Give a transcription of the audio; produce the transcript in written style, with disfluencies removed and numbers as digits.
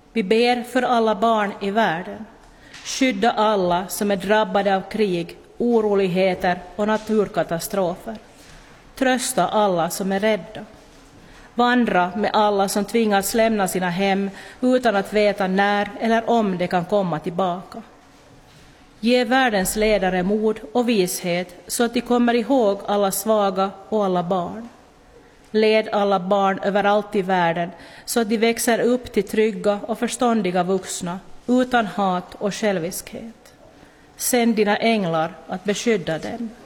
Vi ber för alla barn i världen. Skydda alla som är drabbade av krig, oroligheter och naturkatastrofer. Trösta alla som är rädda. Vandra med alla som tvingats lämna sina hem utan att veta när eller om de kan komma tillbaka. Ge världens ledare mod och vishet så att de kommer ihåg alla svaga och alla barn. Led alla barn överallt i världen så att de växer upp till trygga och förståndiga vuxna utan hat och själviskhet. Sänd dina änglar att beskydda dem.